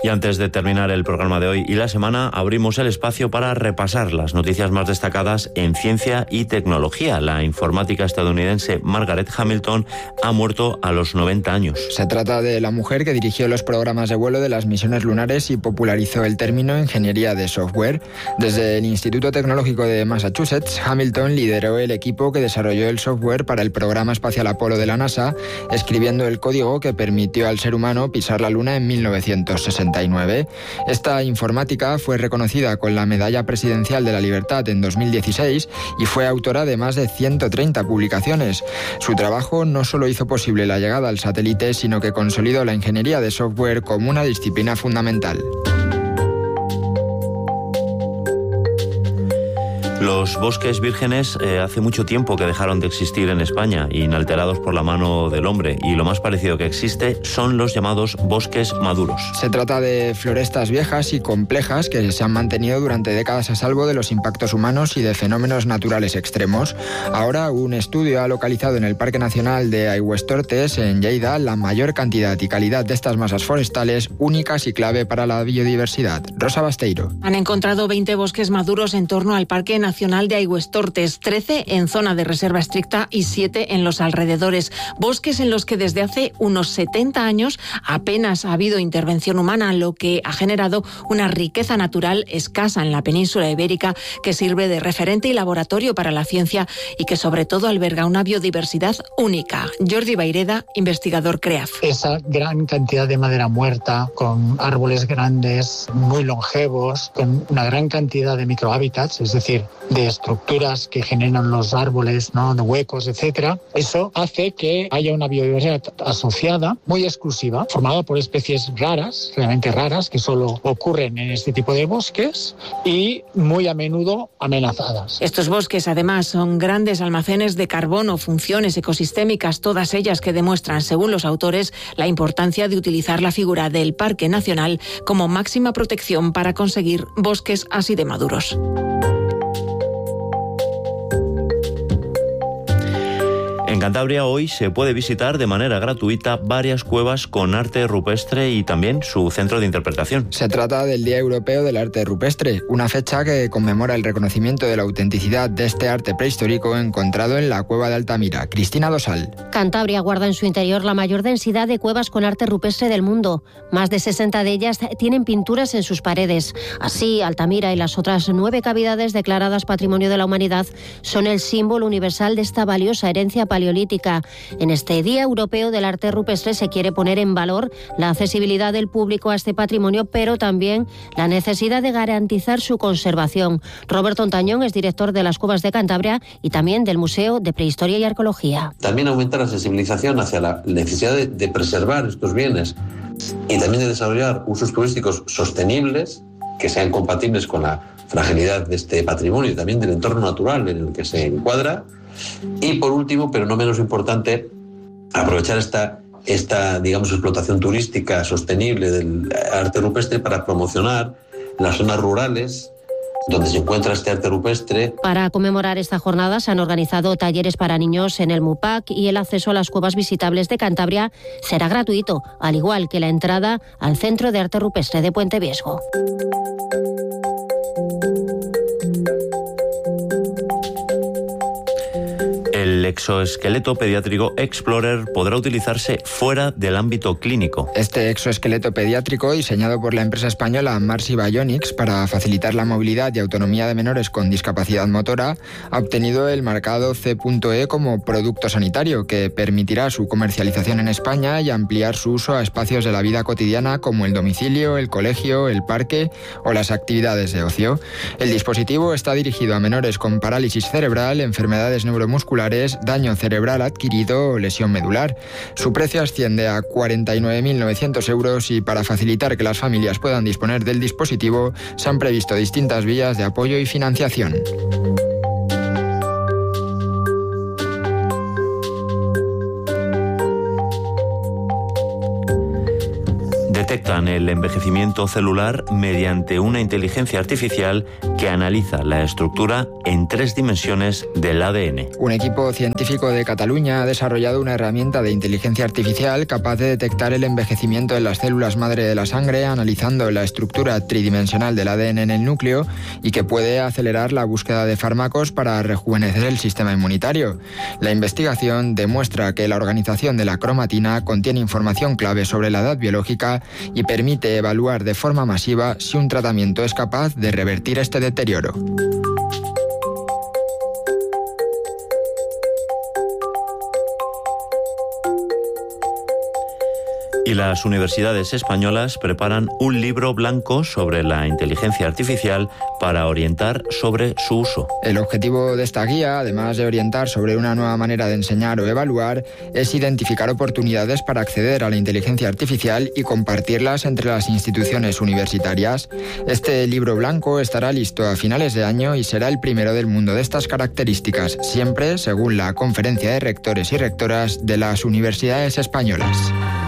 Y antes de terminar el programa de hoy y la semana, abrimos el espacio para repasar las noticias más destacadas en ciencia y tecnología. La informática estadounidense Margaret Hamilton ha muerto a los 90 años. Se trata de la mujer que dirigió los programas de vuelo de las misiones lunares y popularizó el término ingeniería de software. Desde el Instituto Tecnológico de Massachusetts, Hamilton lideró el equipo que desarrolló el software para el programa espacial Apolo de la NASA, escribiendo el código que permitió al ser humano pisar la Luna en 1969. Esta informática fue reconocida con la Medalla Presidencial de la Libertad en 2016 y fue autora de más de 130 publicaciones. Su trabajo no solo hizo posible la llegada al satélite, sino que consolidó la ingeniería de software como una disciplina fundamental. Los bosques vírgenes hace mucho tiempo que dejaron de existir en España, inalterados por la mano del hombre, y lo más parecido que existe son los llamados bosques maduros. Se trata de florestas viejas y complejas que se han mantenido durante décadas a salvo de los impactos humanos y de fenómenos naturales extremos. Ahora, un estudio ha localizado en el Parque Nacional de Aigüestortes, en Lleida, la mayor cantidad y calidad de estas masas forestales únicas y clave para la biodiversidad. Rosa Basteiro. Han encontrado 20 bosques maduros en torno al Parque Nacional de Aigüestortes, 13 en zona de reserva estricta y 7 en los alrededores. Bosques en los que desde hace unos 70 años apenas ha habido intervención humana, lo que ha generado una riqueza natural escasa en la península ibérica que sirve de referente y laboratorio para la ciencia y que sobre todo alberga una biodiversidad única. Jordi Baireda, investigador CREAF. Esa gran cantidad de madera muerta, con árboles grandes, muy longevos, con una gran cantidad de microhábitats, es decir, de estructuras que generan los árboles, ¿no?, de huecos, etcétera. Eso hace que haya una biodiversidad asociada muy exclusiva, formada por especies raras, realmente raras, que solo ocurren en este tipo de bosques y muy a menudo amenazadas. Estos bosques, además, son grandes almacenes de carbono, funciones ecosistémicas, todas ellas que demuestran, según los autores, la importancia de utilizar la figura del Parque Nacional como máxima protección para conseguir bosques así de maduros. En Cantabria hoy se puede visitar de manera gratuita varias cuevas con arte rupestre y también su centro de interpretación. Se trata del Día Europeo del Arte Rupestre, una fecha que conmemora el reconocimiento de la autenticidad de este arte prehistórico encontrado en la cueva de Altamira. Cristina Dosal. Cantabria guarda en su interior la mayor densidad de cuevas con arte rupestre del mundo. Más de 60 de ellas tienen pinturas en sus paredes. Así, Altamira y las otras 9 cavidades declaradas Patrimonio de la Humanidad son el símbolo universal de esta valiosa herencia paleolítica. En este Día Europeo del Arte Rupestre se quiere poner en valor la accesibilidad del público a este patrimonio, pero también la necesidad de garantizar su conservación. Roberto Ontañón es director de las Cuevas de Cantabria y también del Museo de Prehistoria y Arqueología. También aumenta la sensibilización hacia la necesidad de preservar estos bienes y también de desarrollar usos turísticos sostenibles que sean compatibles con la fragilidad de este patrimonio y también del entorno natural en el que se encuadra. Y por último, pero no menos importante, aprovechar esta digamos, explotación turística sostenible del arte rupestre para promocionar las zonas rurales donde se encuentra este arte rupestre. Para conmemorar esta jornada se han organizado talleres para niños en el MUPAC y el acceso a las cuevas visitables de Cantabria será gratuito, al igual que la entrada al Centro de Arte Rupestre de Puente Viesgo. El exoesqueleto pediátrico Explorer podrá utilizarse fuera del ámbito clínico. Este exoesqueleto pediátrico, diseñado por la empresa española Marsi Bionics para facilitar la movilidad y autonomía de menores con discapacidad motora, ha obtenido el marcado C.E como producto sanitario, que permitirá su comercialización en España y ampliar su uso a espacios de la vida cotidiana como el domicilio, el colegio, el parque o las actividades de ocio. El dispositivo está dirigido a menores con parálisis cerebral, enfermedades neuromusculares, daño cerebral adquirido o lesión medular. Su precio asciende a 49.900 euros y para facilitar que las familias puedan disponer del dispositivo se han previsto distintas vías de apoyo y financiación. Detectan el envejecimiento celular mediante una inteligencia artificial que que analiza la estructura en 3 dimensiones del ADN. Un equipo científico de Cataluña ha desarrollado una herramienta de inteligencia artificial capaz de detectar el envejecimiento en las células madre de la sangre, analizando la estructura tridimensional del ADN en el núcleo, y que puede acelerar la búsqueda de fármacos para rejuvenecer el sistema inmunitario. La investigación demuestra que la organización de la cromatina contiene información clave sobre la edad biológica y permite evaluar de forma masiva si un tratamiento es capaz de revertir este deterioro. Y las universidades españolas preparan un libro blanco sobre la inteligencia artificial para orientar sobre su uso. El objetivo de esta guía, además de orientar sobre una nueva manera de enseñar o evaluar, es identificar oportunidades para acceder a la inteligencia artificial y compartirlas entre las instituciones universitarias. Este libro blanco estará listo a finales de año y será el primero del mundo de estas características, siempre según la Conferencia de Rectores y Rectoras de las Universidades Españolas.